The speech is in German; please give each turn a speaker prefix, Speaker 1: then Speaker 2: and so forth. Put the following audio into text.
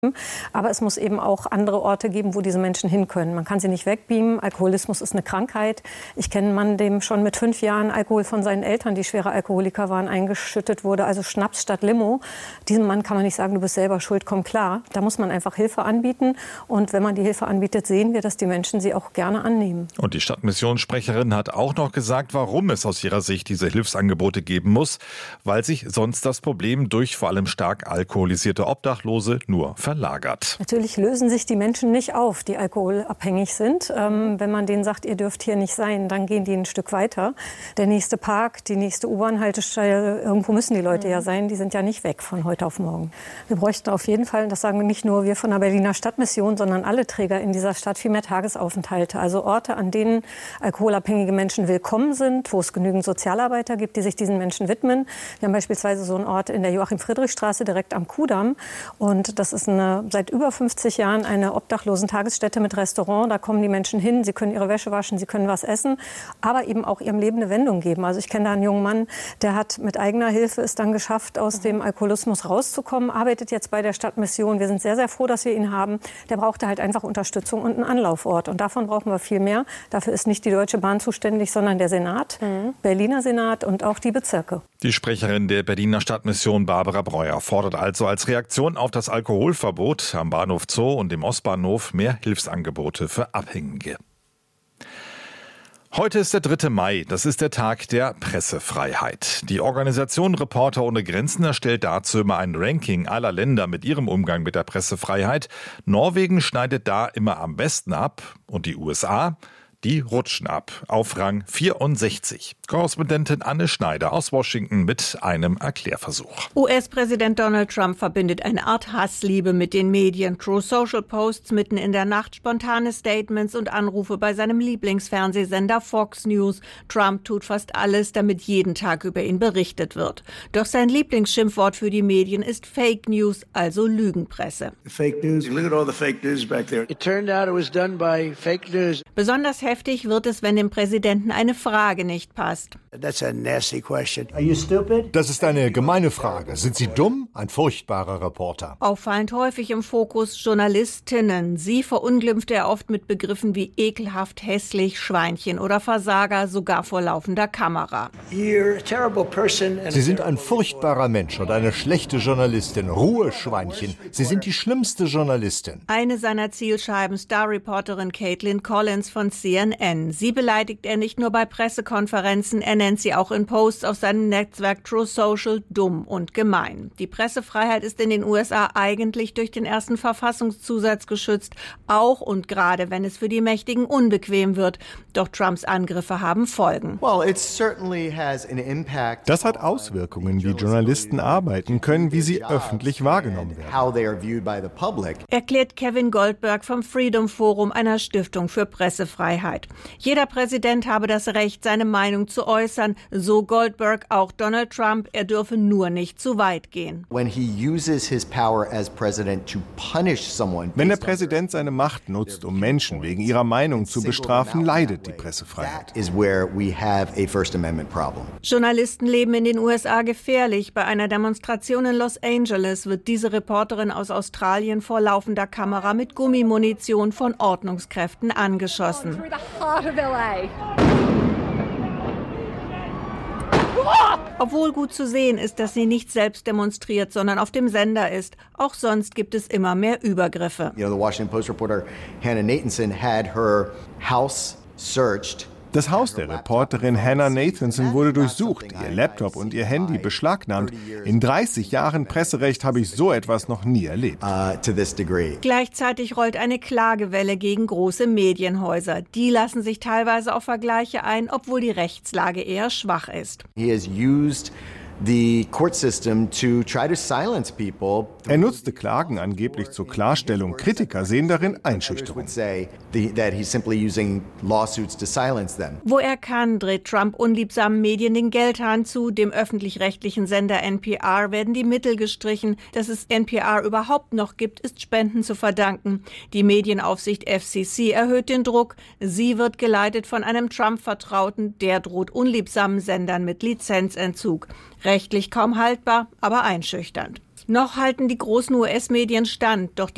Speaker 1: Aber es muss eben auch andere Orte geben, wo diese Menschen hin können. Man kann sie nicht wegbeamen. Alkoholismus ist eine Krankheit. Ich kenne einen Mann, dem schon mit 5 Jahren Alkohol von seinen Eltern, die schwere Alkoholiker waren, eingeschüttet wurde. Also Schnaps statt Limo. Diesem Mann kann man nicht sagen, du bist selber schuld, komm klar. Da muss man einfach Hilfe anbieten. Und wenn man die Hilfe anbietet, sehen wir, dass die Menschen sie auch gerne annehmen.
Speaker 2: Und die Stadtmissionssprecherin hat auch noch gesagt, warum es aus ihrer Sicht diese Hilfsangebote geben muss. Weil sich sonst das Problem durch vor allem stark alkoholisierte Obdachlose nur verlagert.
Speaker 1: Natürlich lösen sich die Menschen nicht auf, die alkoholabhängig sind. Wenn man denen sagt, ihr dürft hier nicht sein, dann gehen die ein Stück weiter. Der nächste Park, die nächste U-Bahn-Haltestelle, irgendwo müssen die Leute ja sein. Die sind ja nicht weg von heute auf morgen. Wir bräuchten auf jeden Fall, das sagen nicht nur wir von der Berliner Stadtmission, sondern alle Träger in dieser Stadt, viel mehr Tagesaufenthalte. Also Orte, an denen alkoholabhängige Menschen willkommen sind, wo es genügend Sozialarbeiter gibt, die sich diesen Menschen widmen. Wir haben beispielsweise so einen Ort in der Joachim-Friedrich-Straße direkt am Kudamm. Und das ist seit über 50 Jahren eine Obdachlosen-Tagesstätte mit Restaurant. Da kommen die Menschen hin, sie können ihre Wäsche waschen, sie können was essen, aber eben auch ihrem Leben eine Wendung geben. Also ich kenne da einen jungen Mann, der hat mit eigener Hilfe es dann geschafft, aus dem Alkoholismus rauszukommen, arbeitet jetzt bei der Stadtmission. Wir sind sehr, sehr froh, dass wir ihn haben. Der brauchte halt einfach Unterstützung und einen Anlaufort. Und davon brauchen wir viel mehr. Dafür ist nicht die Deutsche Bahn zuständig, sondern der Senat, Berliner Senat und auch die Bezirke.
Speaker 2: Die Sprecherin der Berliner Stadtmission Barbara Breuer fordert also als Reaktion auf das Alkoholverbot am Bahnhof Zoo und dem Ostbahnhof mehr Hilfsangebote für Abhängige. Heute ist der 3. Mai, das ist der Tag der Pressefreiheit. Die Organisation Reporter ohne Grenzen erstellt dazu immer ein Ranking aller Länder mit ihrem Umgang mit der Pressefreiheit. Norwegen schneidet da immer am besten ab und die USA, die rutschen ab auf Rang 64. Korrespondentin Anne Schneider aus Washington mit einem Erklärversuch.
Speaker 3: US-Präsident Donald Trump verbindet eine Art Hassliebe mit den Medien. True Social Posts mitten in der Nacht, spontane Statements und Anrufe bei seinem Lieblingsfernsehsender Fox News. Trump tut fast alles, damit jeden Tag über ihn berichtet wird. Doch sein Lieblingsschimpfwort für die Medien ist Fake News, also Lügenpresse.
Speaker 4: Fake news. Look at all the fake news back there. It turned out it was done by fake news.
Speaker 3: Besonders heftig wird es, wenn dem Präsidenten eine Frage nicht passt.
Speaker 4: That's a nasty question. Are you stupid?
Speaker 5: Das ist eine gemeine Frage. Sind Sie dumm? Ein furchtbarer Reporter.
Speaker 3: Auffallend häufig im Fokus Journalistinnen. Sie verunglimpft er oft mit Begriffen wie ekelhaft, hässlich, Schweinchen oder Versager, sogar vor laufender Kamera.
Speaker 4: You're a terrible person.
Speaker 5: Sie sind ein furchtbarer Mensch und eine schlechte Journalistin. Ruhe, Schweinchen. Sie sind die schlimmste Journalistin.
Speaker 3: Eine seiner Zielscheiben, Star-Reporterin Caitlin Collins von CNN. Sie beleidigt er nicht nur bei Pressekonferenzen, er nennt sie auch in Posts auf seinem Netzwerk True Social dumm und gemein. Die Pressefreiheit ist in den USA eigentlich durch den ersten Verfassungszusatz geschützt, auch und gerade wenn es für die Mächtigen unbequem wird. Doch Trumps Angriffe haben Folgen.
Speaker 5: Das hat Auswirkungen, wie Journalisten arbeiten können, wie sie öffentlich wahrgenommen werden.
Speaker 3: Erklärt Kevin Goldberg vom Freedom Forum, einer Stiftung für Pressefreiheit. Jeder Präsident habe das Recht, seine Meinung zu äußern, so Goldberg, auch Donald Trump, er dürfe nur nicht zu weit gehen.
Speaker 5: Wenn der Präsident seine Macht nutzt, um Menschen wegen ihrer Meinung zu bestrafen, leidet die Pressefreiheit.
Speaker 3: Journalisten leben in den USA gefährlich. Bei einer Demonstration in Los Angeles wird diese Reporterin aus Australien vor laufender Kamera mit Gummimunition von Ordnungskräften angeschossen. Obwohl gut zu sehen ist, dass sie nicht selbst demonstriert, sondern auf dem Sender ist. Auch sonst gibt es immer mehr Übergriffe.
Speaker 6: The Washington Post reporter Hannah Nathanson had her house searched.
Speaker 5: Das Haus der Reporterin Hannah Nathanson wurde durchsucht, ihr Laptop und ihr Handy beschlagnahmt. In 30 Jahren Presserecht habe ich so etwas noch nie erlebt.
Speaker 3: Gleichzeitig rollt eine Klagewelle gegen große Medienhäuser. Die lassen sich teilweise auf Vergleiche ein, obwohl die Rechtslage eher schwach ist.
Speaker 5: Er nutzte Klagen angeblich zur Klarstellung. Kritiker sehen darin Einschüchterung.
Speaker 3: Wo er kann, dreht Trump unliebsamen Medien den Geldhahn zu. Dem öffentlich-rechtlichen Sender NPR werden die Mittel gestrichen. Dass es NPR überhaupt noch gibt, ist Spenden zu verdanken. Die Medienaufsicht FCC erhöht den Druck. Sie wird geleitet von einem Trump-Vertrauten. Der droht unliebsamen Sendern mit Lizenzentzug. Rechtlich kaum haltbar, aber einschüchternd. Noch halten die großen US-Medien stand, doch